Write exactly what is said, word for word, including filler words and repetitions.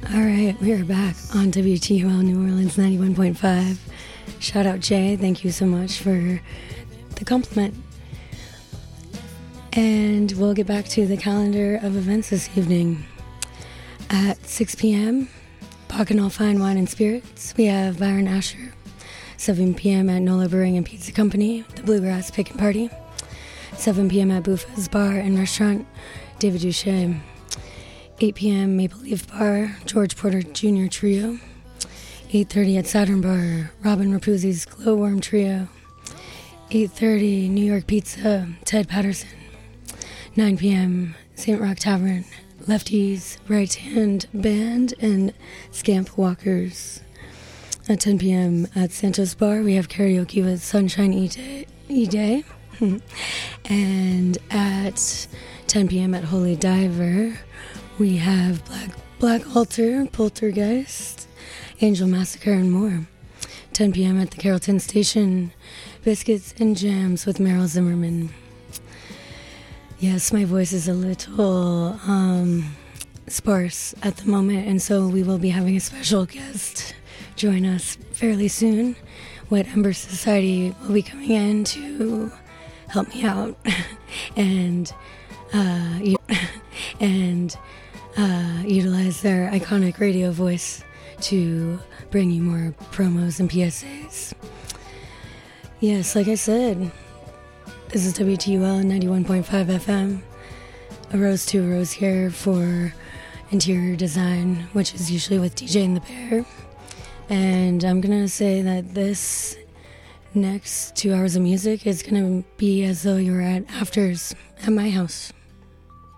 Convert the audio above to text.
All right, we are back on W T U L New Orleans ninety-one point five. Shout out Jay, thank you so much for the compliment. And we'll get back to the calendar of events this evening. At six p.m., Bacchanal Fine Wine and Spirits, we have Byron Asher. seven p.m. at Nola Brewing and Pizza Company, the Bluegrass Pick and Party. seven p.m. at Buffa's Bar and Restaurant, David Duche. eight p.m. Maple Leaf Bar, George Porter Junior Trio. eight thirty at Saturn Bar, Robin Rapuzzi's Glowworm Trio. eight thirty New York Pizza, Ted Patterson. nine p.m. Saint Rock Tavern, Lefties, Right Hand Band, and Scamp Walkers. At ten p.m. at Santos Bar, we have karaoke with Sunshine E-Day. E-Day. And at ten p.m. at Holy Diver, we have Black Black Altar, Poltergeist, Angel Massacre, and more. ten p.m. at the Carrollton Station, Biscuits and Jams with Meryl Zimmerman. Yes, my voice is a little um, sparse at the moment, and so we will be having a special guest join us fairly soon. Wet Ember Society will be coming in to help me out and uh, and uh, utilize their iconic radio voice to bring you more promos and P S As. Yes, like I said, this is W T U L ninety-one point five F M. A rose to a rose here for interior design, which is usually with D J and the Bear. And I'm going to say that this next two hours of music is going to be as though you were at afters at my house.